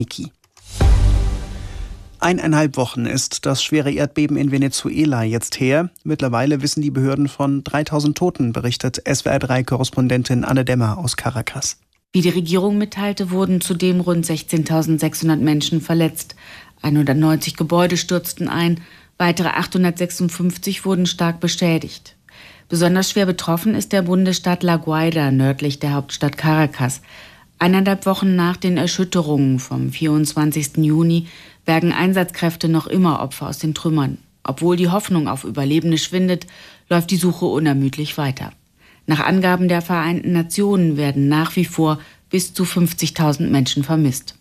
Niki. 1,5 Wochen ist das schwere Erdbeben in Venezuela jetzt her. Mittlerweile wissen die Behörden von 3000 Toten, berichtet SWR3-Korrespondentin Anne Demmer aus Caracas. Wie die Regierung mitteilte, wurden zudem rund 16.600 Menschen verletzt. 190 Gebäude stürzten ein, weitere 856 wurden stark beschädigt. Besonders schwer betroffen ist der Bundesstaat La Guaira, nördlich der Hauptstadt Caracas. 1,5 Wochen nach den Erschütterungen vom 24. Juni bergen Einsatzkräfte noch immer Opfer aus den Trümmern. Obwohl die Hoffnung auf Überlebende schwindet, läuft die Suche unermüdlich weiter. Nach Angaben der Vereinten Nationen werden nach wie vor bis zu 50.000 Menschen vermisst.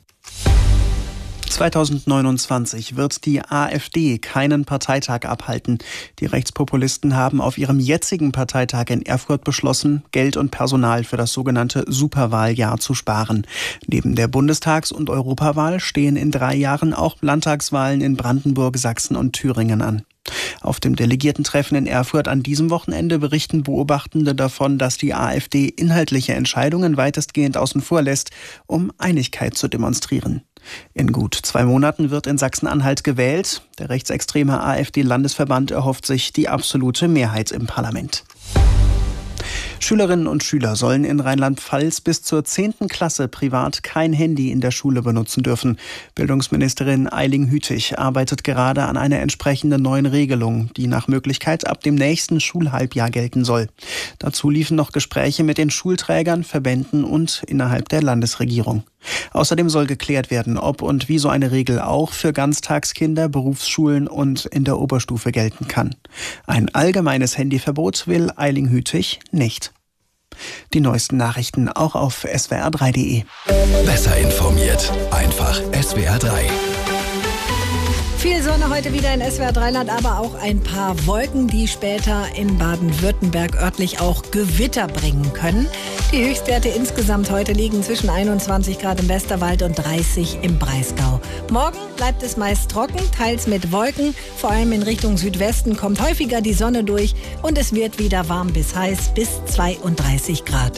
2029 wird die AfD keinen Parteitag abhalten. Die Rechtspopulisten haben auf ihrem jetzigen Parteitag in Erfurt beschlossen, Geld und Personal für das sogenannte Superwahljahr zu sparen. Neben der Bundestags- und Europawahl stehen in 3 Jahren auch Landtagswahlen in Brandenburg, Sachsen und Thüringen an. Auf dem Delegiertentreffen in Erfurt an diesem Wochenende berichten Beobachtende davon, dass die AfD inhaltliche Entscheidungen weitestgehend außen vor lässt, um Einigkeit zu demonstrieren. In gut 2 Monaten wird in Sachsen-Anhalt gewählt. Der rechtsextreme AfD-Landesverband erhofft sich die absolute Mehrheit im Parlament. Schülerinnen und Schüler sollen in Rheinland-Pfalz bis zur 10. Klasse privat kein Handy in der Schule benutzen dürfen. Bildungsministerin Eiling-Hütig arbeitet gerade an einer entsprechenden neuen Regelung, die nach Möglichkeit ab dem nächsten Schulhalbjahr gelten soll. Dazu liefen noch Gespräche mit den Schulträgern, Verbänden und innerhalb der Landesregierung. Außerdem soll geklärt werden, ob und wie so eine Regel auch für Ganztagskinder, Berufsschulen und in der Oberstufe gelten kann. Ein allgemeines Handyverbot will Eiling-Hütig nicht. Die neuesten Nachrichten auch auf swr3.de. Besser informiert, einfach SWR3. Viel Sonne heute wieder in SWR3-Land, aber auch ein paar Wolken, die später in Baden-Württemberg örtlich auch Gewitter bringen können. Die Höchstwerte insgesamt heute liegen zwischen 21 Grad im Westerwald und 30 im Breisgau. Morgen bleibt es meist trocken, teils mit Wolken. Vor allem in Richtung Südwesten kommt häufiger die Sonne durch und es wird wieder warm bis heiß, bis 32 Grad.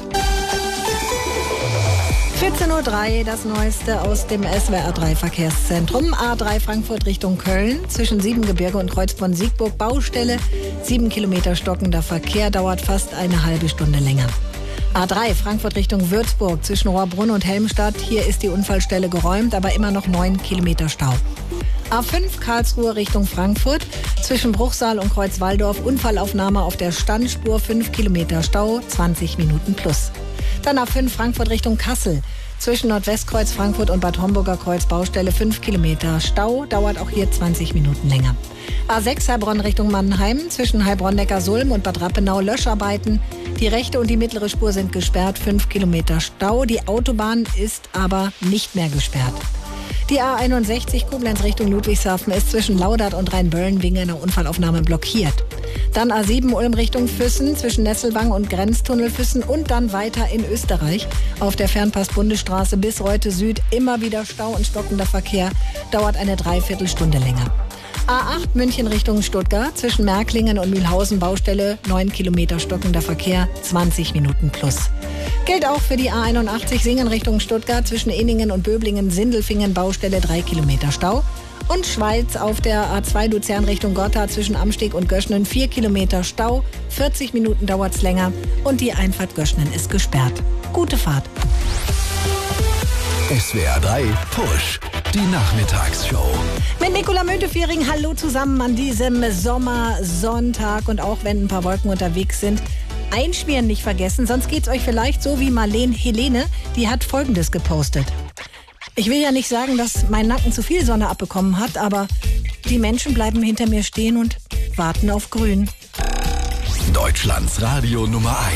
14.03 Uhr, das Neueste aus dem SWR3-Verkehrszentrum. A3 Frankfurt Richtung Köln, zwischen Siebengebirge und Kreuzborn-Siegburg Baustelle. 7 Kilometer stockender Verkehr, dauert fast eine halbe Stunde länger. A3 Frankfurt Richtung Würzburg, zwischen Rohrbrunn und Helmstadt. Hier ist die Unfallstelle geräumt, aber immer noch 9 Kilometer Stau. A5 Karlsruhe Richtung Frankfurt, zwischen Bruchsal und Kreuzwaldorf. Unfallaufnahme auf der Standspur, 5 Kilometer Stau, 20 Minuten plus. Dann A5 Frankfurt Richtung Kassel. Zwischen Nordwestkreuz Frankfurt und Bad Homburger Kreuz Baustelle 5 Kilometer Stau, dauert auch hier 20 Minuten länger. A6 Heilbronn Richtung Mannheim, zwischen Heilbronn-Neckarsulm und Bad Rappenau Löscharbeiten. Die rechte und die mittlere Spur sind gesperrt, 5 Kilometer Stau. Die Autobahn ist aber nicht mehr gesperrt. Die A61 Koblenz Richtung Ludwigshafen ist zwischen Laudert und Rheinböllen wegen einer Unfallaufnahme blockiert. Dann A7 Ulm Richtung Füssen, zwischen Nesselwang und Grenztunnel Füssen und dann weiter in Österreich. Auf der Fernpass-Bundesstraße bis Reute Süd immer wieder Stau und stockender Verkehr, dauert eine Dreiviertelstunde länger. A8 München Richtung Stuttgart, zwischen Märklingen und Mühlhausen Baustelle, 9 Kilometer stockender Verkehr, 20 Minuten plus. Gilt auch für die A81 Singen Richtung Stuttgart, zwischen Eningen und Böblingen Sindelfingen Baustelle, 3 Kilometer Stau. Und Schweiz auf der A2 Luzern Richtung Gotthard, zwischen Amsteg und Göschnen 4 Kilometer Stau, 40 Minuten dauert's länger und die Einfahrt Göschnen ist gesperrt. Gute Fahrt. SWR3 Push, die Nachmittagsshow. Mit Nicola Müntefering, hallo zusammen an diesem Sommersonntag. Und auch wenn ein paar Wolken unterwegs sind, einschmieren nicht vergessen, sonst geht's euch vielleicht so wie Marlene Helene, die hat Folgendes gepostet. Ich will ja nicht sagen, dass mein Nacken zu viel Sonne abbekommen hat, aber die Menschen bleiben hinter mir stehen und warten auf Grün. Deutschlands Radio Nummer 1.